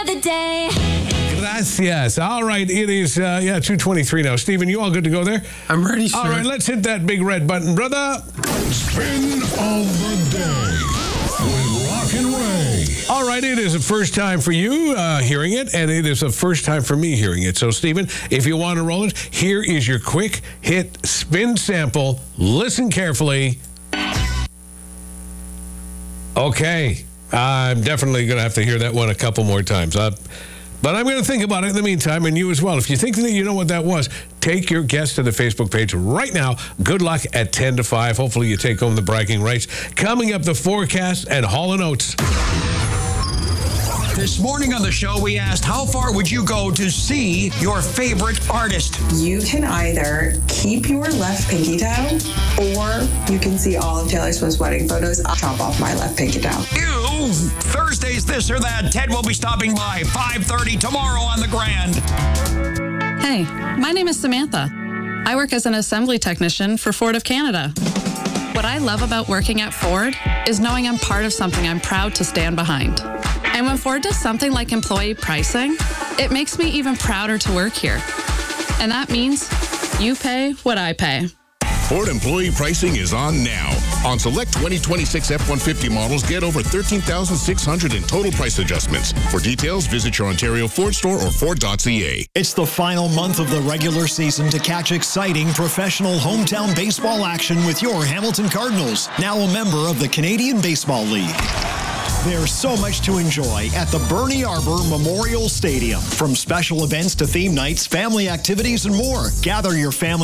The day. Gracias. All right, it is 2:23 now. Stephen, you all good to go there? I'm ready, sir. All right, let's hit that big red button, brother. Spin of the day with Rock and Ray. All right, it is the first time for you hearing it, and it is the first time for me hearing it. So, Stephen, if you want to roll it, here is your quick hit spin sample. Listen carefully. Okay. I'm definitely going to have to hear that one a couple more times. But I'm going to think about it in the meantime, and you as well. If you think that you know what that was, take your guess to the Facebook page right now. Good luck at 10 to 5. Hopefully you take home the bragging rights. Coming up, the forecast and Hall & Oates. This morning on the show, we asked, how far would you go to see your favorite artist? You can either keep your left pinky toe, or you can see all of Taylor Swift's wedding photos. I'll chop off my left pinky toe. Ew! Thursday's This or That. Ted will be stopping by 5:30 tomorrow on The Grand. Hey, my name is Samantha. I work as an assembly technician for Ford of Canada. What I love about working at Ford is knowing I'm part of something I'm proud to stand behind. And when Ford does something like employee pricing, it makes me even prouder to work here. And that means you pay what I pay. Ford employee pricing is on now. On select 2026 F-150 models, get over $13,600 in total price adjustments. For details, visit your Ontario Ford store or Ford.ca. It's the final month of the regular season to catch exciting professional hometown baseball action with your Hamilton Cardinals, now a member of the Canadian Baseball League. There's so much to enjoy at the Bernie Arbor Memorial Stadium. From special events to theme nights, family activities, and more. Gather your family